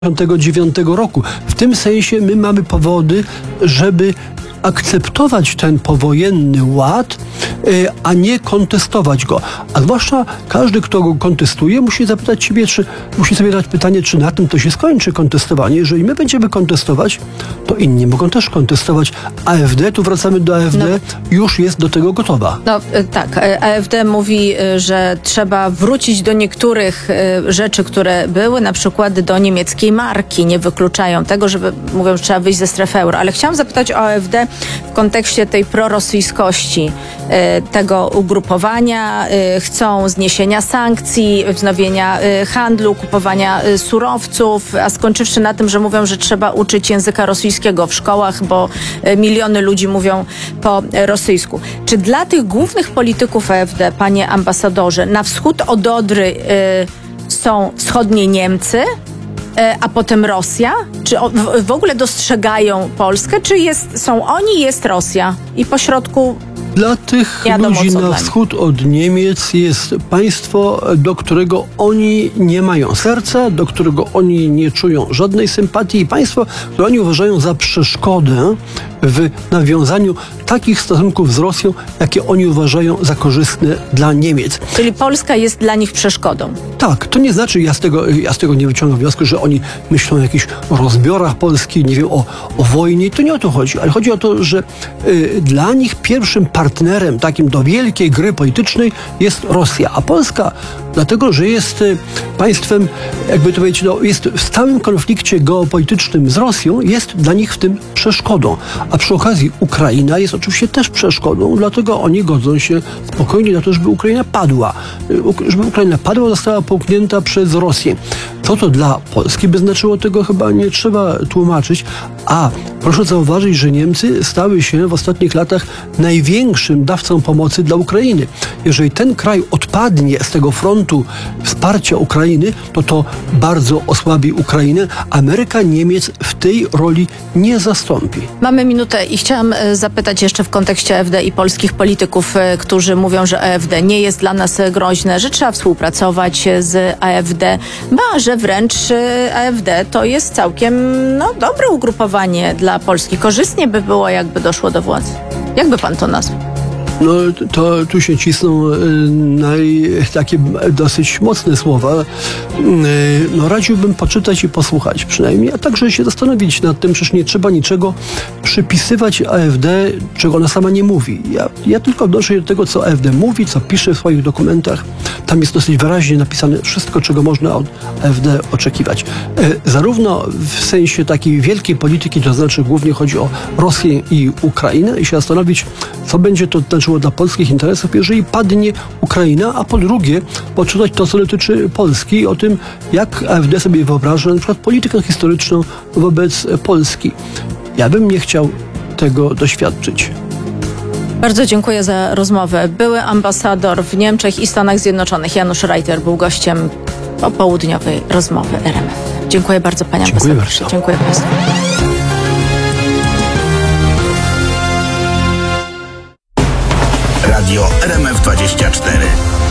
1989 roku. W tym sensie my mamy powody, żeby akceptować ten powojenny ład, a nie kontestować go. A zwłaszcza każdy, kto go kontestuje, musi zapytać siebie, musi sobie zadać pytanie, czy na tym to się skończy kontestowanie. Jeżeli my będziemy kontestować, to inni mogą też kontestować. AfD, tu wracamy do AfD, już jest do tego gotowa. Tak, AfD mówi, że trzeba wrócić do niektórych rzeczy, które były, na przykład do niemieckiej marki. Nie wykluczają tego, mówią, że trzeba wyjść ze strefy euro. Ale chciałam zapytać o AfD w kontekście tej prorosyjskości tego ugrupowania. Chcą zniesienia sankcji, wznowienia handlu, kupowania surowców, a skończywszy na tym, że mówią, że trzeba uczyć języka rosyjskiego w szkołach, bo miliony ludzi mówią po rosyjsku. Czy dla tych głównych polityków AfD, panie ambasadorze, na wschód od Odry są wschodnie Niemcy, a potem Rosja? Czy w ogóle dostrzegają Polskę? Czy są oni, jest Rosja? I pośrodku dla tych ludzi na wschód od Niemiec jest państwo, do którego oni nie mają serca, do którego oni nie czują żadnej sympatii i państwo, które oni uważają za przeszkodę w nawiązaniu takich stosunków z Rosją, jakie oni uważają za korzystne dla Niemiec. Czyli Polska jest dla nich przeszkodą. Tak, to nie znaczy, ja z tego nie wyciągam wniosku, że oni myślą o jakichś rozbiorach Polski, nie wiem, o wojnie. To nie o to chodzi, ale chodzi o to, że dla nich pierwszym partnerem takim do wielkiej gry politycznej jest Rosja, a Polska dlatego, że jest państwem, jakby to powiedzieć, jest w stałym konflikcie geopolitycznym z Rosją, jest dla nich w tym przeszkodą. A przy okazji Ukraina jest oczywiście też przeszkodą, dlatego oni godzą się spokojnie na to, żeby Ukraina padła. Żeby Ukraina padła, została połknięta przez Rosję. Co to dla Polski by znaczyło, tego chyba nie trzeba tłumaczyć. A proszę zauważyć, że Niemcy stały się w ostatnich latach największym dawcą pomocy dla Ukrainy. Jeżeli ten kraj odpadnie z tego frontu wsparcia Ukrainy, to bardzo osłabi Ukrainę. Ameryka Niemiec w tej roli nie zastąpi. Mamy minutę i chciałam zapytać jeszcze w kontekście AfD i polskich polityków, którzy mówią, że AfD nie jest dla nas groźne, że trzeba współpracować z AfD, że wręcz AfD to jest całkiem dobre ugrupowanie dla Polski. Korzystnie by było, jakby doszło do władzy. Jakby pan to nazwał? To tu się cisną takie dosyć mocne słowa. Radziłbym poczytać i posłuchać przynajmniej, a także się zastanowić nad tym, przecież nie trzeba niczego przypisywać AfD, czego ona sama nie mówi. Ja tylko odnoszę się do tego, co AfD mówi, co pisze w swoich dokumentach. Tam jest dosyć wyraźnie napisane wszystko, czego można od AfD oczekiwać. Zarówno w sensie takiej wielkiej polityki, to znaczy głównie chodzi o Rosję i Ukrainę i się zastanowić, co będzie to znaczyło dla polskich interesów, jeżeli padnie Ukraina, a po drugie poczytać to, co dotyczy Polski, o tym, jak AfD sobie wyobraża na przykład politykę historyczną wobec Polski. Ja bym nie chciał tego doświadczyć. Bardzo dziękuję za rozmowę. Były ambasador w Niemczech i Stanach Zjednoczonych Janusz Reiter był gościem popołudniowej rozmowy RMF. Dziękuję bardzo, panie ambasadorze. Dziękuję państwu. Radio RMF24.